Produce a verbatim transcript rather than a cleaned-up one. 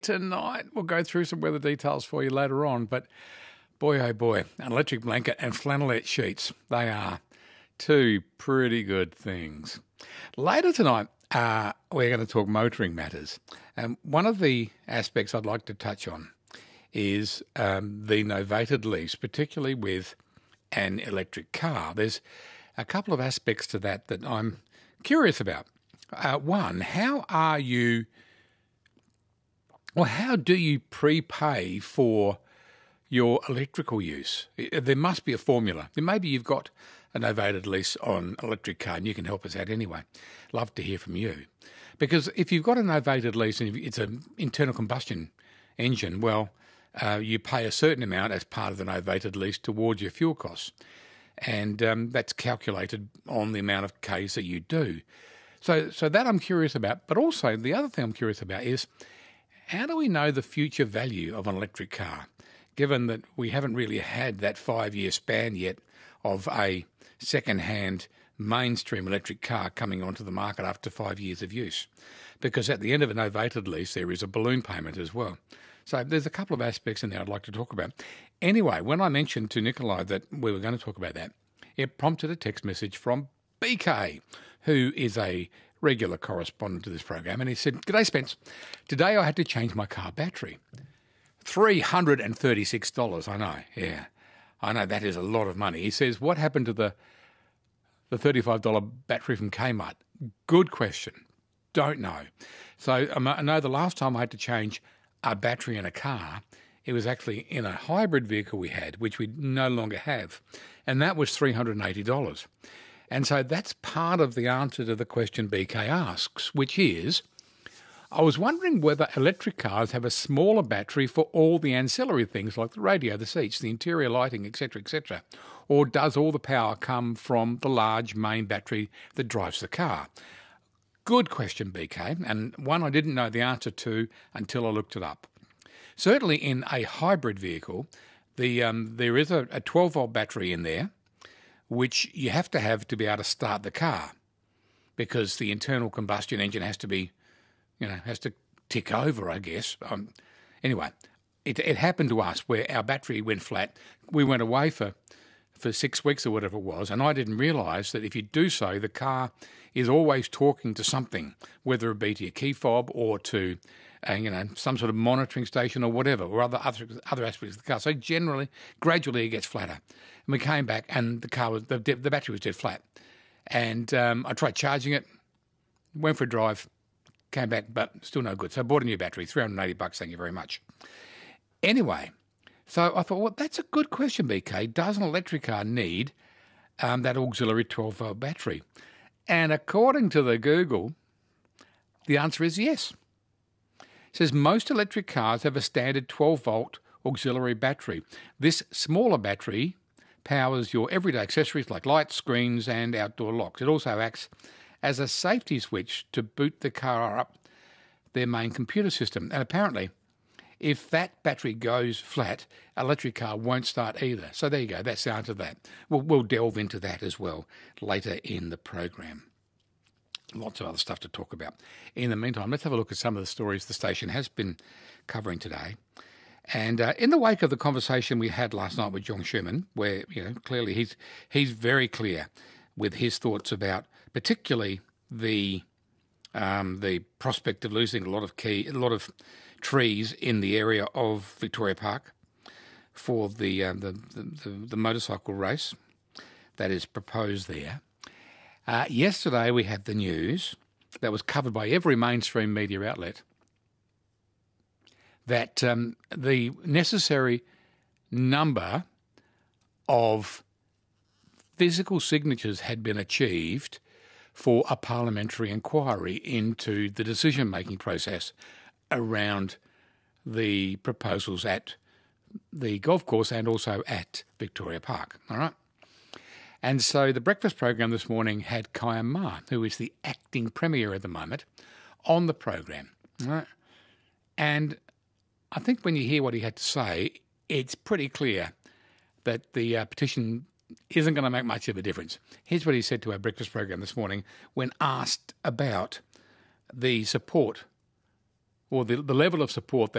tonight. We'll go through some weather details for you later on, but boy, oh boy, an electric blanket and flannelette sheets, they are two pretty good things. Later tonight, uh, we're going to talk motoring matters. And one of the aspects I'd like to touch on is um, the novated lease, particularly with an electric car. There's a couple of aspects to that that I'm curious about. Uh, one, how are you, or how do you prepay for your electrical use? There must be a formula. Maybe you've got a novated lease on an electric car and you can help us out anyway. Love to hear from you. Because if you've got a novated lease and it's an internal combustion engine, well, uh, you pay a certain amount as part of the novated lease towards your fuel costs. And um, that's calculated on the amount of Ks that you do. So so that I'm curious about. But also the other thing I'm curious about is how do we know the future value of an electric car, given that we haven't really had that five-year span yet of a second-hand mainstream electric car coming onto the market after five years of use? Because at the end of a novated lease, there is a balloon payment as well. So there's a couple of aspects in there I'd like to talk about. Anyway, when I mentioned to Nikolai that we were going to talk about that, it prompted a text message from B K, who is a regular correspondent to this program, and he said, "G'day, Spence. Today I had to change my car battery. three hundred thirty-six dollars, I know, yeah. I know that is a lot of money." He says, "What happened to the the thirty-five dollars battery from Kmart?" Good question. Don't know. So I know the last time I had to change a battery in a car, it was actually in a hybrid vehicle we had, which we no longer have, and that was three hundred eighty dollars. And so that's part of the answer to the question B K asks, which is, I was wondering whether electric cars have a smaller battery for all the ancillary things like the radio, the seats, the interior lighting, et cetera, et cetera, or does all the power come from the large main battery that drives the car? Good question, B K, and one I didn't know the answer to until I looked it up. Certainly in a hybrid vehicle, the um, there is a twelve-volt battery in there, which you have to have to be able to start the car, because the internal combustion engine has to be, you know, has to tick over, I guess. Um, anyway, it, it happened to us where our battery went flat. We went away for, for six weeks or whatever it was, and I didn't realise that if you do so, the car is always talking to something, whether it be to your key fob or to uh, you know, some sort of monitoring station or whatever, or other, other other aspects of the car. So generally, gradually it gets flatter. And we came back and the car was the, the battery was dead flat. And um, I tried charging it, went for a drive, came back, but still no good. So I bought a new battery, three hundred eighty bucks, thank you very much. Anyway, so I thought, well, that's a good question, B K. Does an electric car need um, that auxiliary twelve-volt battery? And according to the Google, the answer is yes. It says most electric cars have a standard twelve-volt auxiliary battery. This smaller battery powers your everyday accessories like lights, screens and outdoor locks. It also acts as a safety switch to boot the car up their main computer system. And apparently, if that battery goes flat, an electric car won't start either. So there you go, that's the answer to that. We'll, we'll delve into that as well later in the program. Lots of other stuff to talk about. In the meantime, let's have a look at some of the stories the station has been covering today. And uh, in the wake of the conversation we had last night with John Sherman, where, you know, clearly he's he's very clear with his thoughts about particularly the um, the prospect of losing a lot of key, a lot of trees in the area of Victoria Park for the uh, the, the, the the motorcycle race that is proposed there. Uh, yesterday we had the news that was covered by every mainstream media outlet that um, the necessary number of physical signatures had been achieved for a parliamentary inquiry into the decision-making process around the proposals at the golf course and also at Victoria Park, all right? And so the breakfast program this morning had Kyan Ma, who is the acting premier at the moment, on the program. Right? And I think when you hear what he had to say, it's pretty clear that the uh, petition isn't going to make much of a difference. Here's what he said to our breakfast program this morning when asked about the support or the, the level of support